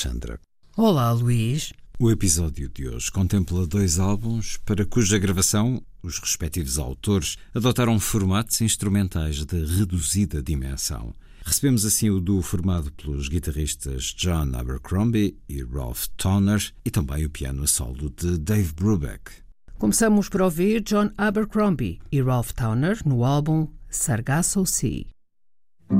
Alexandra. Olá, Luís. O episódio de hoje contempla 2 álbuns para cuja gravação os respectivos autores adotaram formatos instrumentais de reduzida dimensão. Recebemos assim o duo formado pelos guitarristas John Abercrombie e Ralph Towner e também o piano a solo de Dave Brubeck. Começamos por ouvir John Abercrombie e Ralph Towner no álbum Sargasso Sea.